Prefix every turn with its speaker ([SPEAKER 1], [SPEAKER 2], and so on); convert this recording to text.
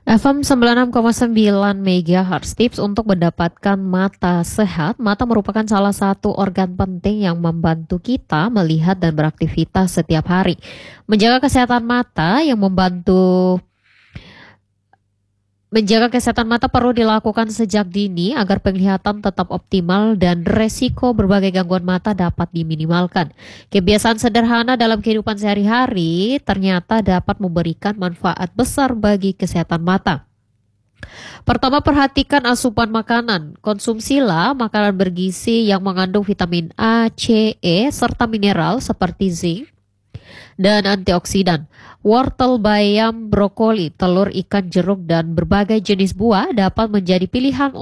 [SPEAKER 1] FM 96,9 MHz, tips untuk mendapatkan mata sehat. Mata merupakan salah satu organ penting yang membantu kita melihat dan beraktivitas setiap hari. Menjaga kesehatan mata yang membantu Menjaga kesehatan mata perlu dilakukan sejak dini agar penglihatan tetap optimal dan resiko berbagai gangguan mata dapat diminimalkan. Kebiasaan sederhana dalam kehidupan sehari-hari ternyata dapat memberikan manfaat besar bagi kesehatan mata. Pertama, perhatikan asupan makanan. Konsumsilah makanan bergizi yang mengandung vitamin A, C, E, serta mineral seperti zinc dan antioksidan. Wortel, bayam, brokoli, telur, ikan, jeruk, dan berbagai jenis buah dapat menjadi pilihan